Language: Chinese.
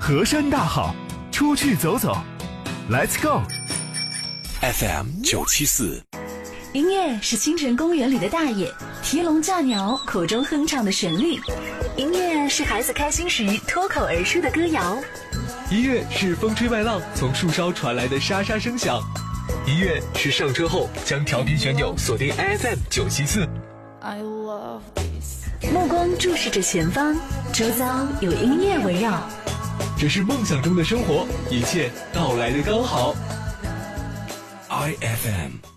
河山大好，出去走走 ，Let's go。 FM 974， 音乐是清晨公园里的大爷提笼架鸟口中哼唱的旋律，音乐是孩子开心时脱口而出的歌谣， 音乐是风吹麦浪从树梢传来的沙沙声响，音乐是上车后将调频旋钮锁定 FM 974。 目光注视着前方，周遭有音乐围绕， 这是梦想中的生活，一切到来的刚好。 IFM